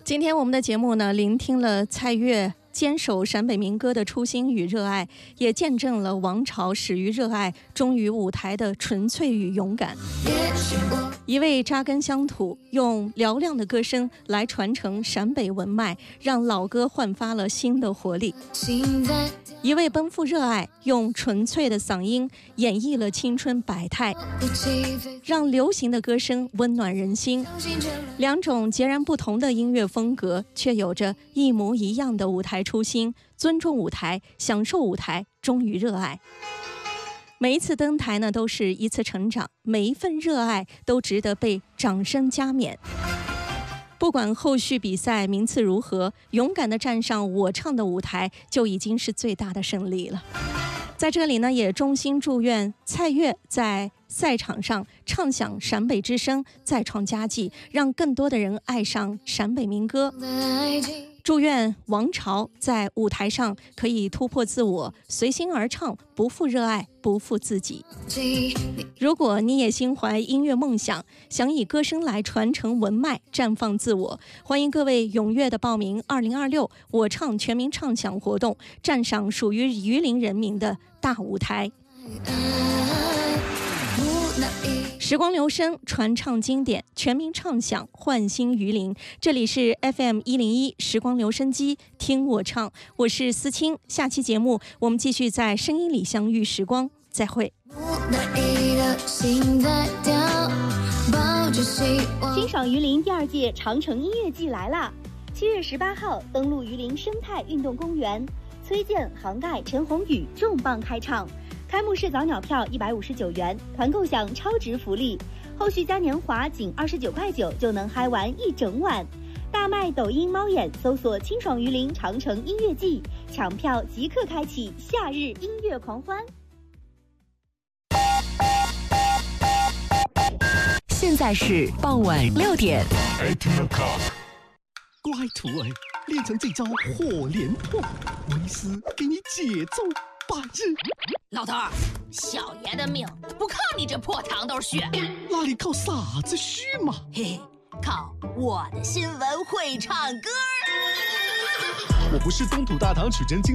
今天我们的节目呢，聆听了蔡越坚守陕北民歌的初心与热爱，也见证了王朝始于热爱，终于舞台的纯粹与勇敢。一位扎根乡土，用嘹亮的歌声来传承陕北文脉，让老歌焕发了新的活力。一位奔赴热爱，用纯粹的嗓音演绎了青春百态，让流行的歌声温暖人心。两种截然不同的音乐风格，却有着一模一样的舞台初心：尊重舞台，享受舞台，忠于热爱。每一次登台呢，都是一次成长，每一份热爱都值得被掌声加冕。不管后续比赛名次如何，勇敢地站上我唱的舞台，就已经是最大的胜利了。在这里呢，也衷心祝愿蔡越在赛场上唱响陕北之声，再创佳绩，让更多的人爱上陕北民歌。祝愿王朝在舞台上可以突破自我，随心而唱，不负热爱，不负自己。如果你也心怀音乐梦想，想以歌声来传承文脉，绽放自我，欢迎各位踊跃的报名2026我唱全民唱响活动，站上属于榆林人民的大舞台。时光流声，传唱经典，全民唱响，焕新榆林。这里是 FM101时光留声机，听我唱，我是思清。下期节目我们继续在声音里相遇时光，再会。 清爽榆林第2届长城音乐季来啦！7月18号登陆榆林生态运动公园，崔健、杭盖、陈鸿宇重磅开唱。开幕式早鸟票159元，团购享超值福利，后续嘉年华仅29.9块就能嗨完一整晚。大麦抖音猫眼搜索清爽榆林长城音乐季，抢票即刻开启夏日音乐狂欢。 现在是傍晚6点。 乖徒儿，练成这招火连破，为师给你节奏8日。 老头儿，小爷的命不靠你这破糖豆血， 那里靠啥子虚嘛？ 嘿嘿，靠我的新闻会唱歌。 我不是东土大唐取真经。